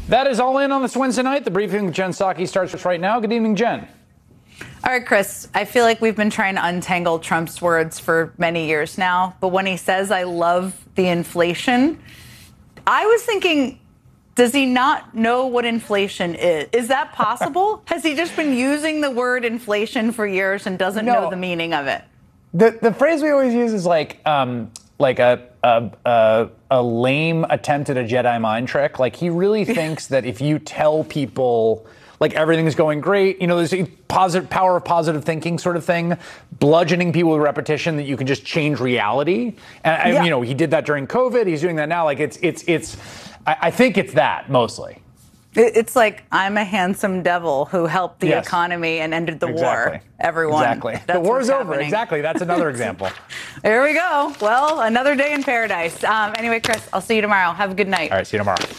That is all in on this Wednesday night. The briefing with Jen Psaki starts right now. Good evening, Jen. All right, Chris, I feel like we've been trying to untangle Trump's words for many years now. But when he says, I love the inflation, I was thinking, does he not know what inflation is? Is that possible? Has he just been using the word inflation for years and doesn't know the meaning of it? The phrase we always use is like a lame attempt at a Jedi mind trick. Like, he really thinks that if you tell people like everything's going great, there's a power of positive thinking sort of thing, bludgeoning people with repetition, that you can just change reality. And he did that during COVID. He's doing that now. Like I think it's that mostly. It's like, I'm a handsome devil who helped the economy and ended the war. Everyone. Exactly. The war's over. Exactly. That's another example. There we go. Well, another day in paradise. Anyway, Chris, I'll see you tomorrow. Have a good night. All right. See you tomorrow.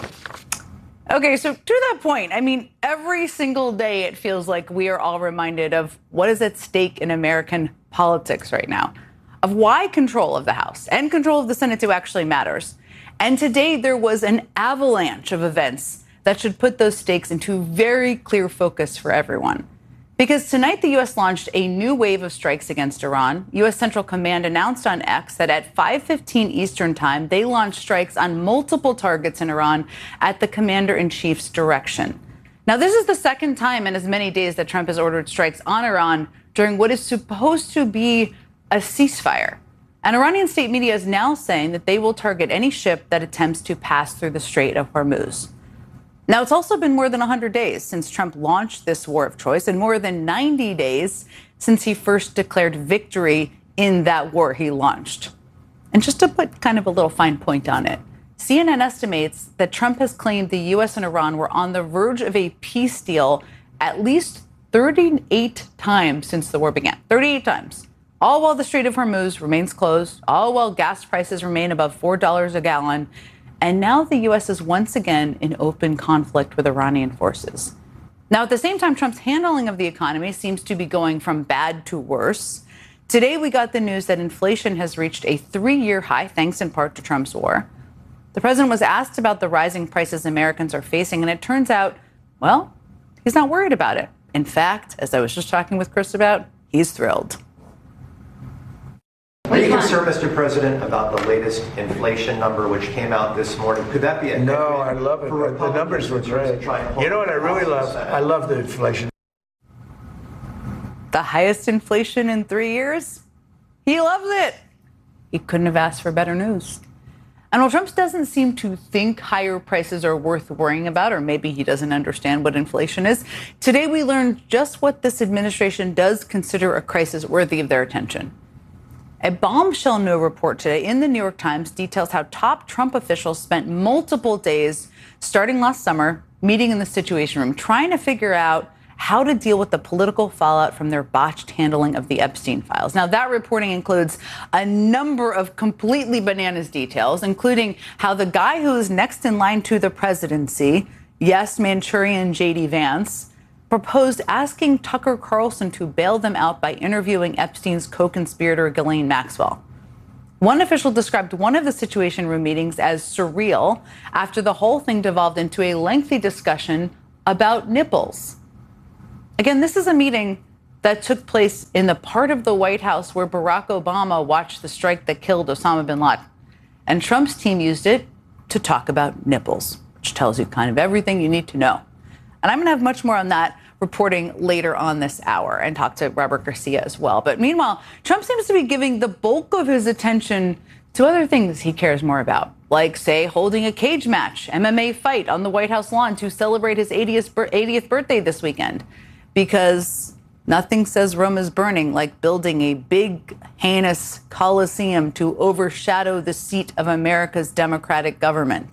Okay, so to that point, I mean, every single day it feels like we are all reminded of what is at stake in American politics right now, of why control of the House and control of the Senate actually matters. And today there was an avalanche of events that should put those stakes into very clear focus for everyone. Because tonight the U.S. launched a new wave of strikes against Iran. U.S. Central Command announced on X that at 5:15 Eastern time, they launched strikes on multiple targets in Iran at the commander-in-chief's direction. Now, this is the second time in as many days that Trump has ordered strikes on Iran during what is supposed to be a ceasefire. And Iranian state media is now saying that they will target any ship that attempts to pass through the Strait of Hormuz. Now, it's also been more than 100 days since Trump launched this war of choice, and more than 90 days since he first declared victory in that war he launched. And just to put kind of a little fine point on it, CNN estimates that Trump has claimed the U.S. and Iran were on the verge of a peace deal at least 38 times since the war began. 38 times. All while the Strait of Hormuz remains closed, all while gas prices remain above $4 a gallon. And now the U.S. is once again in open conflict with Iranian forces. Now, at the same time, Trump's handling of the economy seems to be going from bad to worse. Today, we got the news that inflation has reached a 3-year high, thanks in part to Trump's war. The president was asked about the rising prices Americans are facing, and it turns out, well, he's not worried about it. In fact, as I was just talking with Chris about, he's thrilled. Are you concerned, Mr. President, about the latest inflation number which came out this morning? Could that be a No, I love it. The numbers were great. You know what I really love? I love the inflation. The highest inflation in 3 years? He loves it. He couldn't have asked for better news. And while Trump doesn't seem to think higher prices are worth worrying about, or maybe he doesn't understand what inflation is, today we learned just what this administration does consider a crisis worthy of their attention. A bombshell new report today in the New York Times details how top Trump officials spent multiple days starting last summer meeting in the Situation Room, trying to figure out how to deal with the political fallout from their botched handling of the Epstein files. Now, that reporting includes a number of completely bananas details, including how the guy who is next in line to the presidency, yes, Manchurian J.D. Vance, proposed asking Tucker Carlson to bail them out by interviewing Epstein's co-conspirator Ghislaine Maxwell. One official described one of the Situation Room meetings as surreal after the whole thing devolved into a lengthy discussion about nipples. Again, this is a meeting that took place in the part of the White House where Barack Obama watched the strike that killed Osama bin Laden. And Trump's team used it to talk about nipples, which tells you kind of everything you need to know. And I'm going to have much more on that reporting later on this hour and talk to Robert Garcia as well. But meanwhile, Trump seems to be giving the bulk of his attention to other things he cares more about, like, say, holding a cage match, MMA fight on the White House lawn to celebrate his 80th birthday this weekend, because nothing says Rome is burning like building a big, heinous coliseum to overshadow the seat of America's democratic government.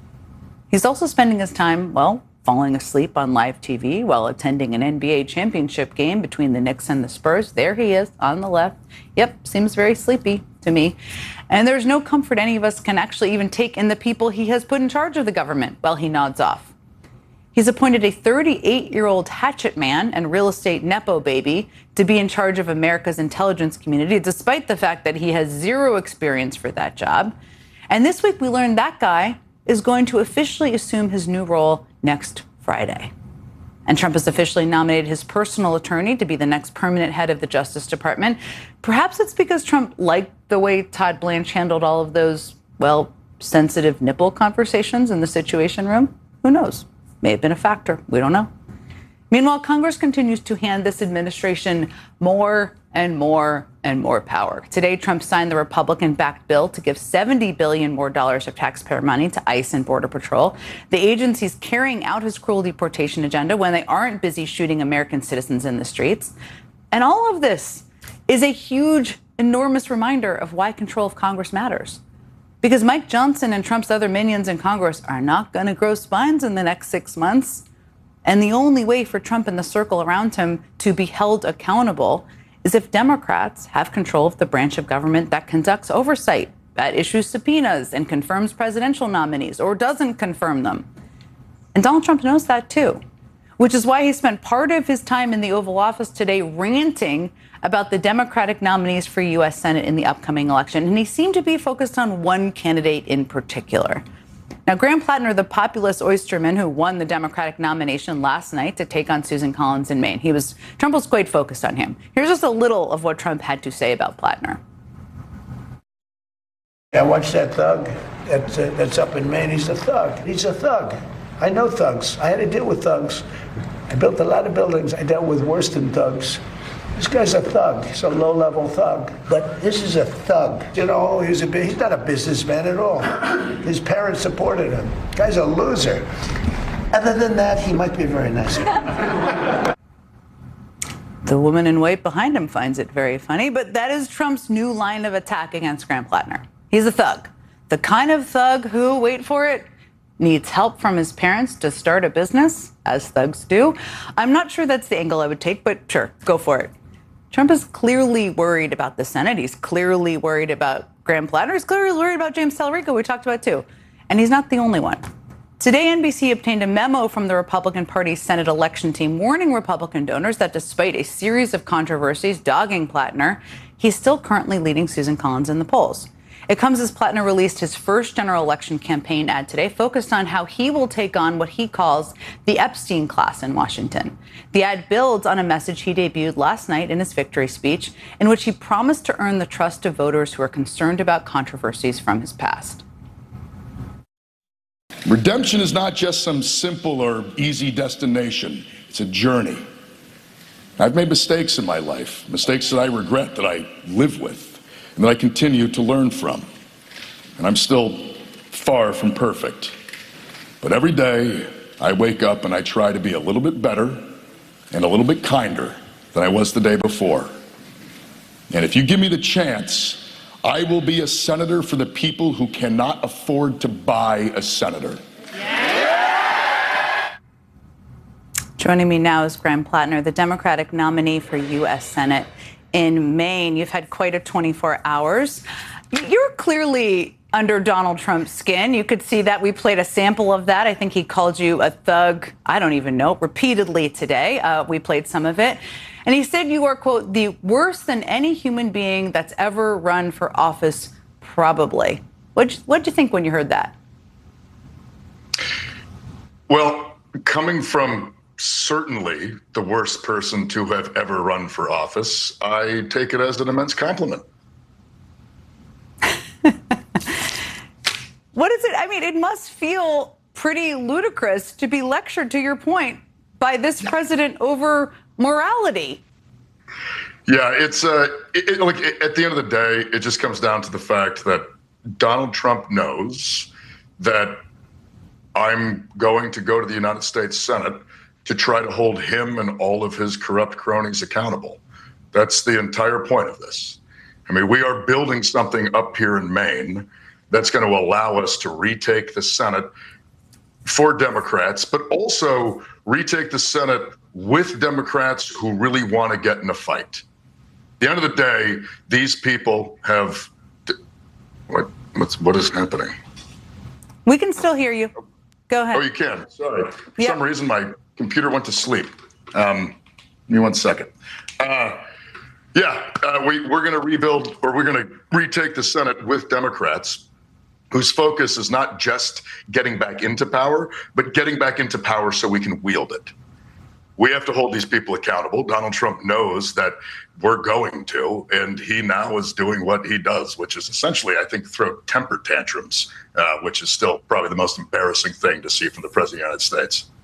He's also spending his time, well, falling asleep on live TV while attending an NBA championship game between the Knicks and the Spurs. There he is on the left. Yep, seems very sleepy to me. And there's no comfort any of us can actually even take in the people he has put in charge of the government while he nods off. He's appointed a 38-year-old hatchet man and real estate Nepo baby to be in charge of America's intelligence community, despite the fact that he has zero experience for that job. And this week we learned that guy is going to officially assume his new role next Friday. And Trump has officially nominated his personal attorney to be the next permanent head of the Justice Department. Perhaps it's because Trump liked the way Todd Blanche handled all of those, well, sensitive nipple conversations in the Situation Room. Who knows? May have been a factor. We don't know. Meanwhile, Congress continues to hand this administration more and more and more power. Today, Trump signed the Republican-backed bill to give $70 billion more of taxpayer money to ICE and Border Patrol. The agency's carrying out his cruel deportation agenda when they aren't busy shooting American citizens in the streets. And all of this is a huge, enormous reminder of why control of Congress matters. Because Mike Johnson and Trump's other minions in Congress are not going to grow spines in the next 6 months. And the only way for Trump and the circle around him to be held accountable is if Democrats have control of the branch of government that conducts oversight, that issues subpoenas and confirms presidential nominees or doesn't confirm them. And Donald Trump knows that, too, which is why he spent part of his time in the Oval Office today ranting about the Democratic nominees for U.S. Senate in the upcoming election. And he seemed to be focused on one candidate in particular. Now, Graham Plattner, the populist oysterman who won the Democratic nomination last night to take on Susan Collins in Maine, Trump was quite focused on him. Here's just a little of what Trump had to say about Plattner. I watched that thug that's up in Maine. He's a thug. He's a thug. I know thugs. I had to deal with thugs. I built a lot of buildings. I dealt with worse than thugs. This guy's a thug. He's a low-level thug. But this is a thug. You know, he's not a businessman at all. His parents supported him. Guy's a loser. Other than that, he might be a very nice guy. The woman in white behind him finds it very funny, but that is Trump's new line of attack against Graham Plattner. He's a thug. The kind of thug who, wait for it, needs help from his parents to start a business, as thugs do. I'm not sure that's the angle I would take, but sure, go for it. Trump is clearly worried about the Senate. He's clearly worried about Graham Plattner. He's clearly worried about James Talarico, we talked about too. And he's not the only one. Today, NBC obtained a memo from the Republican Party's Senate election team warning Republican donors that despite a series of controversies dogging Plattner, he's still currently leading Susan Collins in the polls. It comes as Plattner released his first general election campaign ad today, focused on how he will take on what he calls the Epstein class in Washington. The ad builds on a message he debuted last night in his victory speech, in which he promised to earn the trust of voters who are concerned about controversies from his past. Redemption is not just some simple or easy destination. It's a journey. I've made mistakes in my life, mistakes that I regret, that I live with, and that I continue to learn from. And I'm still far from perfect. But every day I wake up and I try to be a little bit better and a little bit kinder than I was the day before. And if you give me the chance, I will be a senator for the people who cannot afford to buy a senator. Joining me now is Graham Plattner, the Democratic nominee for U.S. Senate in Maine. You've had quite a 24 hours. You're clearly under Donald Trump's skin. You could see that. We played a sample of that. I think he called you a thug, I don't even know, repeatedly today. We played some of it. And he said you are, quote, the worst than any human being that's ever run for office, probably. What'd you think when you heard that? Well, coming from certainly the worst person to have ever run for office, I take it as an immense compliment. What is it? I mean, it must feel pretty ludicrous to be lectured, to your point, by this president over morality. Yeah, it's like at the end of the day, it just comes down to the fact that Donald Trump knows that I'm going to go to the United States Senate to try to hold him and all of his corrupt cronies accountable. That's the entire point of this. I mean, we are building something up here in Maine that's going to allow us to retake the Senate for Democrats, but also retake the Senate with Democrats who really want to get in a fight. At the end of the day, these people have... What is happening? We can still hear you. Go ahead. Oh, you can. Sorry. For some reason, my computer went to sleep. Give me 1 second. We're going to rebuild, or we're going to retake the Senate with Democrats. whose focus is not just getting back into power, but getting back into power so we can wield it. We have to hold these people accountable. Donald Trump knows that we're going to, and he now is doing what he does, which is essentially, I think, throw temper tantrums, which is still probably the most embarrassing thing to see from the President of the United States.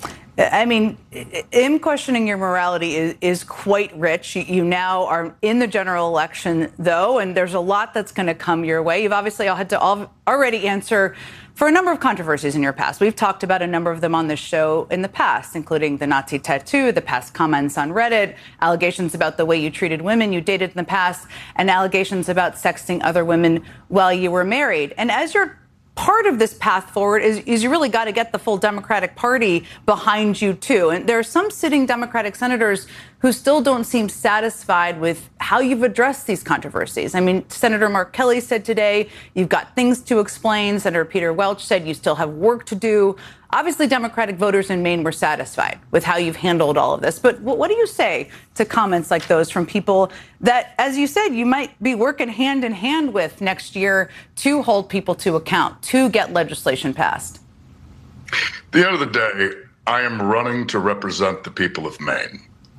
I mean, him questioning your morality is quite rich. You now are in the general election, though, and there's a lot that's going to come your way. You've obviously had to already answer for a number of controversies in your past. We've talked about a number of them on this show in the past, including the Nazi tattoo, the past comments on Reddit, allegations about the way you treated women you dated in the past, and allegations about sexting other women while you were married. And as you're part of this path forward is you really got to get the full Democratic Party behind you, too. And there are some sitting Democratic senators who still don't seem satisfied with how you've addressed these controversies. I mean, Senator Mark Kelly said today, you've got things to explain. Senator Peter Welch said you still have work to do. Obviously, Democratic voters in Maine were satisfied with how you've handled all of this. But what do you say to comments like those from people that, as you said, you might be working hand in hand with next year to hold people to account, to get legislation passed? At the end of the day, I am running to represent the people of Maine.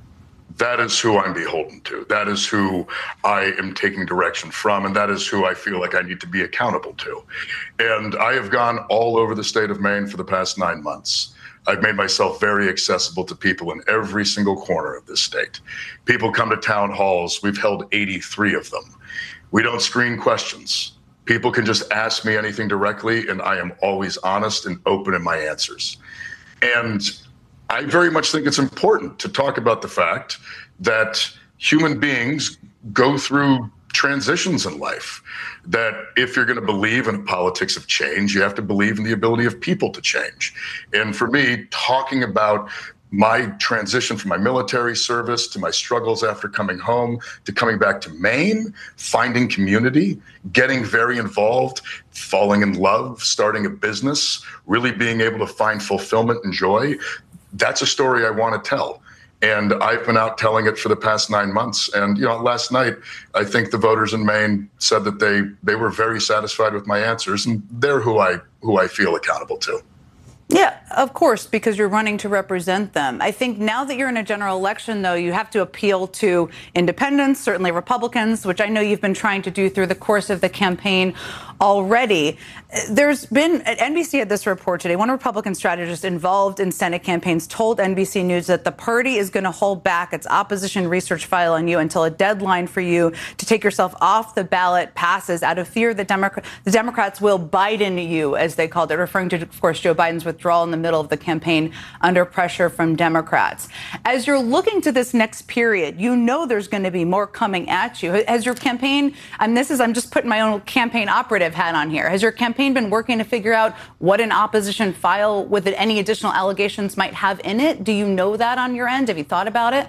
That is who I'm beholden to. That is who I am taking direction from, and that is who I feel like I need to be accountable to. And I have gone all over the state of Maine for the past 9 months. I've made myself very accessible to people in every single corner of this state. People come to town halls. We've held 83 of them. We don't screen questions. People can just ask me anything directly, and I am always honest and open in my answers. And I very much think it's important to talk about the fact that human beings go through transitions in life, that if you're going to believe in politics of change, you have to believe in the ability of people to change. And for me, talking about my transition from my military service to my struggles after coming home to coming back to Maine, finding community, getting very involved, falling in love, starting a business, really being able to find fulfillment and joy, that's a story I want to tell. And I've been out telling it for the past 9 months. And, last night, I think the voters in Maine said that they were very satisfied with my answers, and they're who I feel accountable to. Yeah, of course, because you're running to represent them. I think now that you're in a general election, though, you have to appeal to independents, certainly Republicans, which I know you've been trying to do through the course of the campaign already. There's been, NBC had this report today, one Republican strategist involved in Senate campaigns told NBC News that the party is going to hold back its opposition research file on you until a deadline for you to take yourself off the ballot passes out of fear that the Democrats will Biden you, as they called it, referring to, of course, Joe Biden's withdrawal in the middle of the campaign under pressure from Democrats. As you're looking to this next period, there's going to be more coming at you. Has your campaign, I'm just putting my own campaign operative hat on here. Has your campaign been working to figure out what an opposition file with any additional allegations might have in it? Do you know that on your end? Have you thought about it?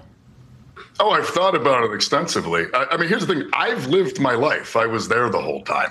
Oh, I've thought about it extensively. I mean, here's the thing. I've lived my life. I was there the whole time.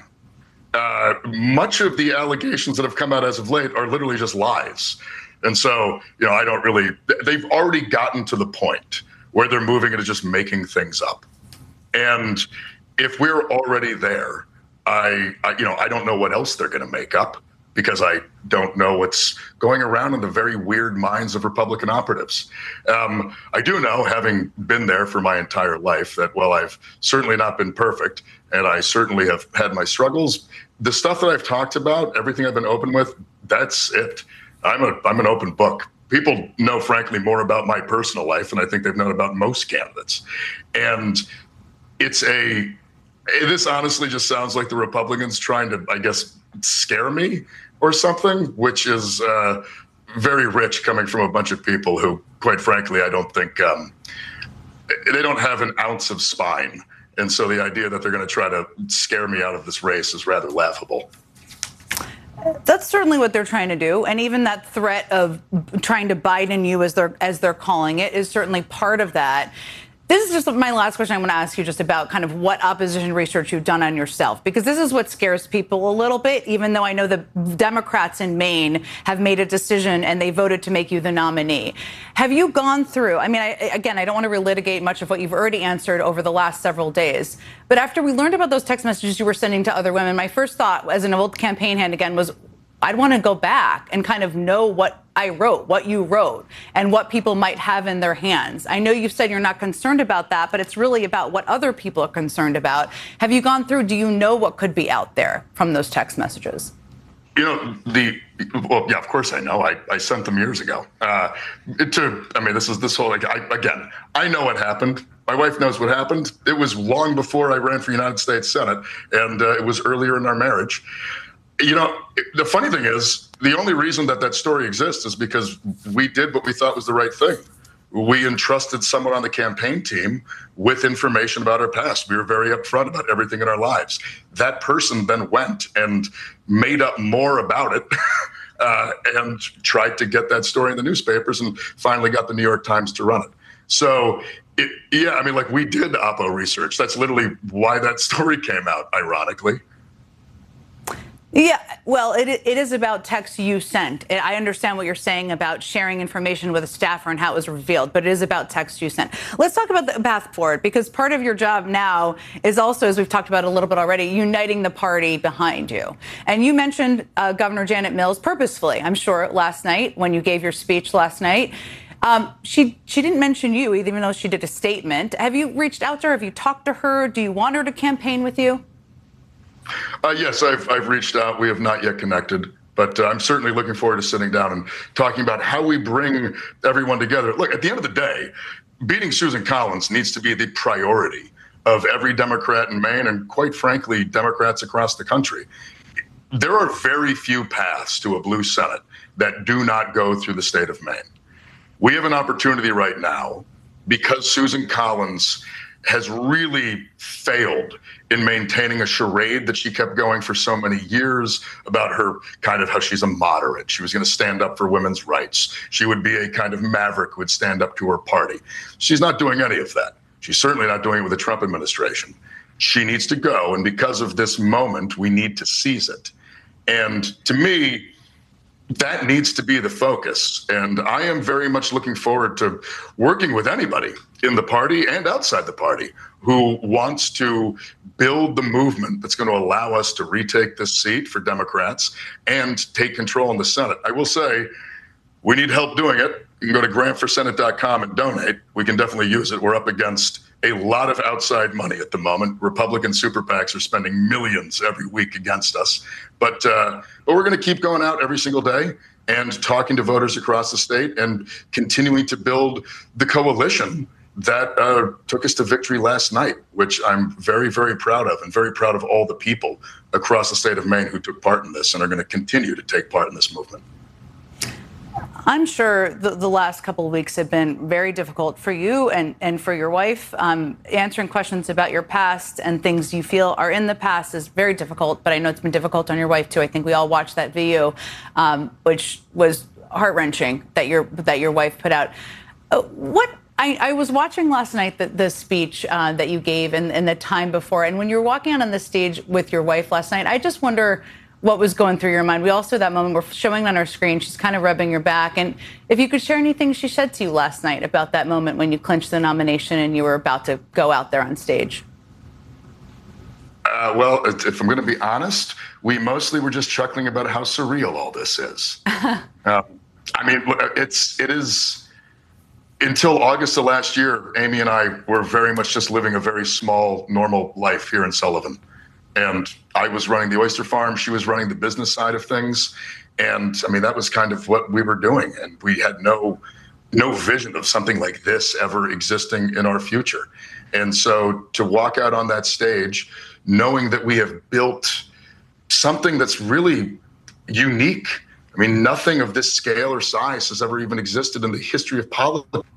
Much of the allegations that have come out as of late are literally just lies. And so, I don't really, they've already gotten to the point where they're moving into just making things up. And if we're already there, I don't know what else they're going to make up, because I don't know what's going around in the very weird minds of Republican operatives. I do know, having been there for my entire life, that while I've certainly not been perfect, and I certainly have had my struggles, the stuff that I've talked about, everything I've been open with, that's it. I'm an open book. People know, frankly, more about my personal life than I think they've known about most candidates. And this honestly just sounds like the Republicans trying to, I guess, scare me or something, which is very rich coming from a bunch of people who, quite frankly, I don't think they don't have an ounce of spine. And so the idea that they're going to try to scare me out of this race is rather laughable. That's certainly what they're trying to do. And even that threat of trying to Biden you, as they're calling it, is certainly part of that. This is just my last question I want to ask you, just about kind of what opposition research you've done on yourself, because this is what scares people a little bit, even though I know the Democrats in Maine have made a decision and they voted to make you the nominee. Have you gone through, I mean, I don't want to relitigate much of what you've already answered over the last several days, but after we learned about those text messages you were sending to other women, my first thought as an old campaign hand again was, I'd want to go back and kind of know what I wrote, what you wrote, and what people might have in their hands. I know you've said you're not concerned about that, but it's really about what other people are concerned about. Have you gone through, do you know what could be out there from those text messages? Well, yeah, of course I know. I sent them years ago. This whole, again, I know what happened. My wife knows what happened. It was long before I ran for United States Senate, and it was earlier in our marriage. The funny thing is, the only reason that story exists is because we did what we thought was the right thing. We entrusted someone on the campaign team with information about our past. We were very upfront about everything in our lives. That person then went and made up more about it and tried to get that story in the newspapers and finally got the New York Times to run it. So, we did Oppo research. That's literally why that story came out, ironically. Yeah, well, it is about texts you sent. I understand what you're saying about sharing information with a staffer and how it was revealed, but it is about texts you sent. Let's talk about the path forward, because part of your job now is also, as we've talked about a little bit already, uniting the party behind you. And you mentioned Governor Janet Mills purposefully, I'm sure, last night when you gave your speech last night. She didn't mention you, even though she did a statement. Have you reached out to her? Have you talked to her? Do you want her to campaign with you? Yes, I've reached out. We have not yet connected, but I'm certainly looking forward to sitting down and talking about how we bring everyone together. Look, at the end of the day, beating Susan Collins needs to be the priority of every Democrat in Maine and, quite frankly, Democrats across the country. There are very few paths to a blue Senate that do not go through the state of Maine. We have an opportunity right now, because Susan Collins has really failed in maintaining a charade that she kept going for so many years about her kind of how she's a moderate. She was going to stand up for women's rights. She would be a kind of maverick who would stand up to her party. She's not doing any of that. She's certainly not doing it with the Trump administration. She needs to go. And because of this moment, we need to seize it. And to me, that needs to be the focus. And I am very much looking forward to working with anybody in the party and outside the party who wants to build the movement that's going to allow us to retake this seat for Democrats and take control in the Senate. I will say, we need help doing it. You can go to grantforsenate.com and donate. We can definitely use it. We're up against a lot of outside money at the moment. Republican super PACs are spending millions every week against us. But we're going to keep going out every single day and talking to voters across the state and continuing to build the coalition that took us to victory last night, which I'm very, very proud of, and very proud of all the people across the state of Maine who took part in this and are going to continue to take part in this movement. I'm sure the last couple of weeks have been very difficult for you and for your wife. Answering questions about your past and things you feel are in the past is very difficult, but I know it's been difficult on your wife too. I think we all watched that video, which was heart-wrenching that your wife put out. I was watching last night the speech that you gave and the time before, and when you were walking out on the stage with your wife last night, I just wonder what was going through your mind. We all saw that moment. We're showing on our screen. She's kind of rubbing your back. And if you could share anything she said to you last night about that moment when you clinched the nomination and you were about to go out there on stage. Well, if I'm going to be honest, we mostly were just chuckling about how surreal all this is. It is. Until August of last year, Amy and I were very much just living a very small, normal life here in Sullivan. And I was running the oyster farm. She was running the business side of things. And that was kind of what we were doing. And we had no vision of something like this ever existing in our future. And so to walk out on that stage, knowing that we have built something that's really unique. Nothing of this scale or size has ever even existed in the history of politics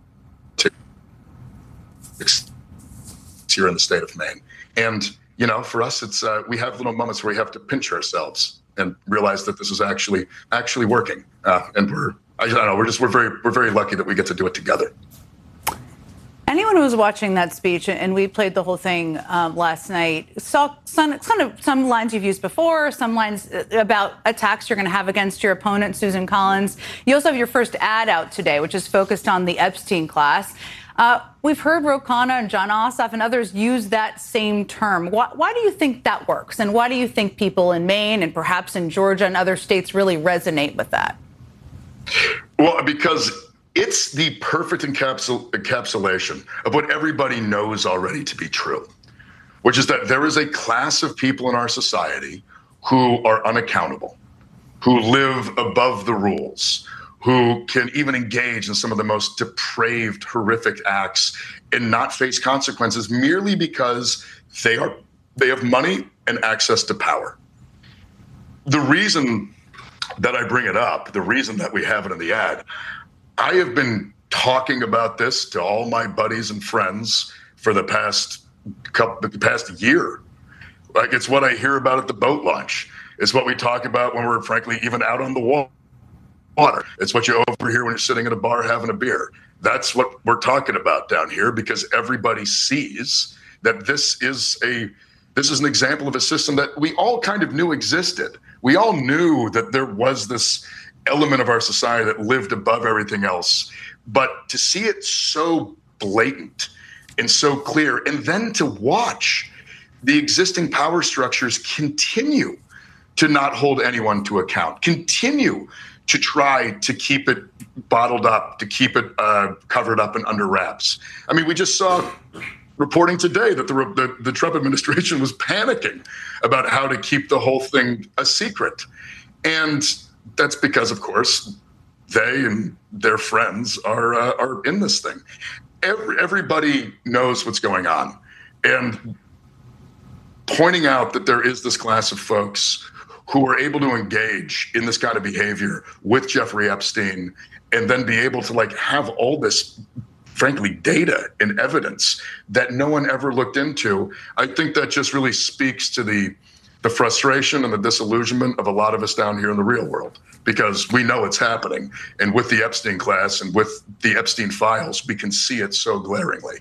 here in the state of Maine. And for us, it's we have little moments where we have to pinch ourselves and realize that this is actually working. And we're very lucky that we get to do it together. Anyone who was watching that speech, and we played the whole thing last night, saw some lines you've used before, some lines about attacks you're going to have against your opponent, Susan Collins. You also have your first ad out today, which is focused on the Epstein class. We've heard Ro Khanna and Jon Ossoff and others use that same term. Why do you think that works? And why do you think people in Maine and perhaps in Georgia and other states really resonate with that? Well, because it's the perfect encapsulation of what everybody knows already to be true, which is that there is a class of people in our society who are unaccountable, who live above the rules, who can even engage in some of the most depraved, horrific acts and not face consequences merely because they have money and access to power. The reason that I bring it up, the reason that we have it in the ad, I have been talking about this to all my buddies and friends for the past year. Like, it's what I hear about at the boat launch. It's what we talk about when we're frankly even out on the water. It's what you overhear when you're sitting at a bar having a beer. That's what we're talking about down here, because everybody sees that this is an example of a system that we all kind of knew existed. We all knew that there was this element of our society that lived above everything else. But to see it so blatant and so clear, and then to watch the existing power structures continue to not hold anyone to account, continue to try to keep it bottled up, to keep it covered up and under wraps. I mean, we just saw reporting today that the Trump administration was panicking about how to keep the whole thing a secret. And that's because, of course, they and their friends are in this thing. Everybody knows what's going on. And pointing out that there is this class of folks who are able to engage in this kind of behavior with Jeffrey Epstein and then be able to have all this, frankly, data and evidence that no one ever looked into. I think that just really speaks to the frustration and the disillusionment of a lot of us down here in the real world, because we know it's happening. And with the Epstein class and with the Epstein files, we can see it so glaringly.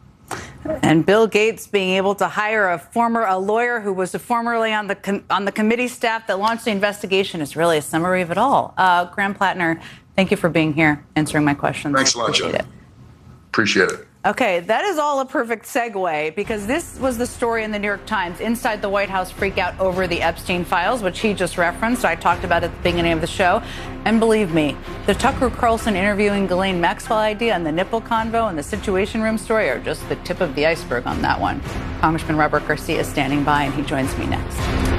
And Bill Gates being able to hire a lawyer who was formerly on the committee staff that launched the investigation is really a summary of it all. Graham Plattner, thank you for being here, answering my questions. Thanks a lot, Jen. Appreciate it. Okay, that is all a perfect segue, because this was the story in the New York Times. Inside the White House freak out over the Epstein files, which he just referenced. I talked about it at the beginning of the show. And believe me, the Tucker Carlson interviewing Ghislaine Maxwell idea and the nipple convo and the Situation Room story are just the tip of the iceberg on that one. Congressman Robert Garcia is standing by, and he joins me next.